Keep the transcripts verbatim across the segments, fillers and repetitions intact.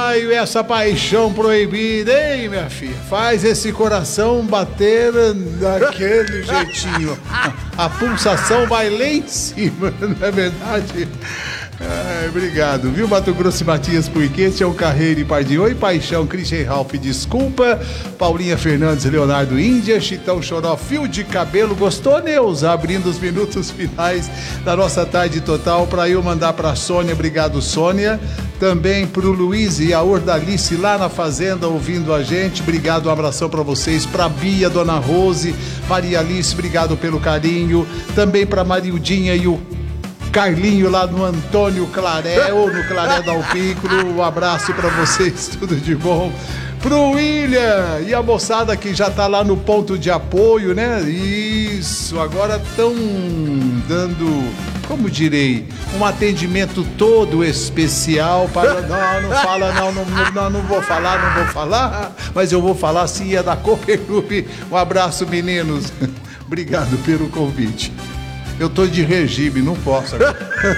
maio, essa paixão proibida, hein, minha filha? Faz esse coração bater daquele jeitinho. A pulsação vai lá em cima, não é verdade? Ai, obrigado, viu? Mato Grosso e Matias Puiquete, é o Carreiro e Pardinho e Paixão, Christian Ralph, desculpa, Paulinha Fernandes, Leonardo Índia, Chitão Choró, Fio de Cabelo, gostou, Neuza? Abrindo os minutos finais da nossa tarde total, para eu mandar pra Sônia, obrigado, Sônia, também pro Luiz e a Ordalice lá na fazenda ouvindo a gente, obrigado, um abração pra vocês, pra Bia, Dona Rose, Maria Alice, obrigado pelo carinho, também pra Marildinha e o Carlinho lá no Antônio Claré, ou no Claré da Alpíncolo, um abraço pra vocês, tudo de bom. Pro William e a moçada que já tá lá no ponto de apoio, né? Isso, agora estão dando, como direi, um atendimento todo especial para... Não, não fala, não, não, não, não vou falar, não vou falar, mas eu vou falar sim, é da Cooperloop. Um abraço, meninos. Obrigado pelo convite. Eu tô de regime, não posso agora.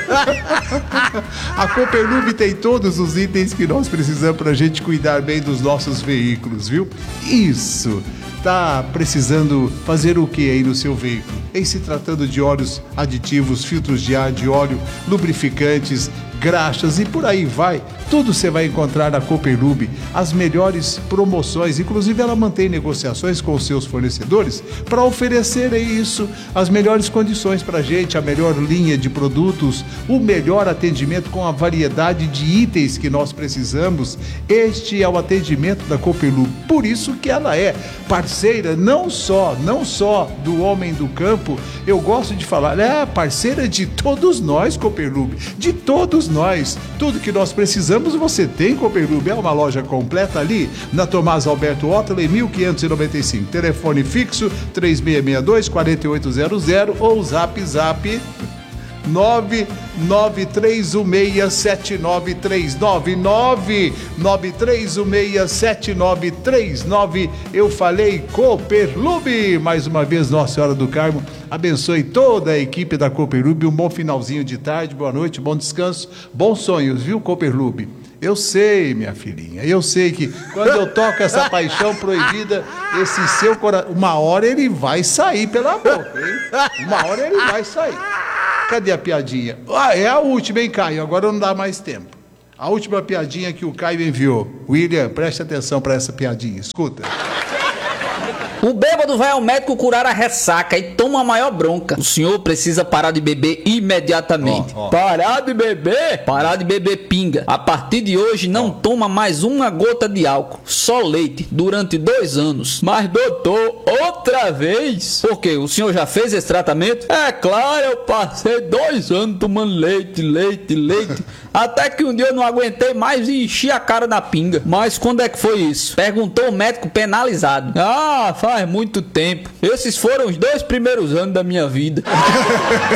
A Cooperloop tem todos os itens que nós precisamos pra gente cuidar bem dos nossos veículos, viu? Isso! Tá precisando fazer o que aí no seu veículo? Em se tratando de óleos aditivos, filtros de ar, de óleo, lubrificantes, graxas e por aí vai. Tudo você vai encontrar na Cooperloop, as melhores promoções, inclusive ela mantém negociações com os seus fornecedores para oferecer isso, as melhores condições para a gente, a melhor linha de produtos, o melhor atendimento com a variedade de itens que nós precisamos. Este é o atendimento da Cooperloop, por isso que ela é parceira não só, não só do homem do campo, eu gosto de falar, é parceira de todos nós, Cooperloop, de todos nós, tudo que nós precisamos você tem, Cooperloop. É uma loja completa ali na Tomás Alberto Otley, mil quinhentos e noventa e cinco, telefone fixo três seis seis dois, quatro oito zero zero ou zap zap nove nove três um seis sete nove três nove, nove nove três um seis sete nove três nove. Eu falei Cooperloop. Mais uma vez, Nossa Senhora do Carmo abençoe toda a equipe da Cooperloop. Um bom finalzinho de tarde, boa noite, bom descanso, bons sonhos, viu, Cooperloop? Eu sei, minha filhinha, eu sei que quando eu toco essa paixão proibida, esse seu coração, uma hora ele vai sair pela boca, hein? Uma hora ele vai sair. Cadê a piadinha? Ah, é a última, hein, Caio? Agora não dá mais tempo. A última piadinha que o Caio enviou. William, preste atenção para essa piadinha. Escuta. O bêbado vai ao médico curar a ressaca e toma a maior bronca. O senhor precisa parar de beber imediatamente. Oh, oh. Parar de beber? Parar de beber pinga. A partir de hoje não oh. toma mais uma gota de álcool, só leite, durante dois anos. Mas doutor, outra vez? Por quê? O senhor já fez esse tratamento? É claro, eu passei dois anos tomando leite, leite, leite. Até que um dia eu não aguentei mais e enchi a cara na pinga. Mas quando é que foi isso? Perguntou o médico penalizado. Ah, faz muito tempo. Esses foram os dois primeiros anos da minha vida.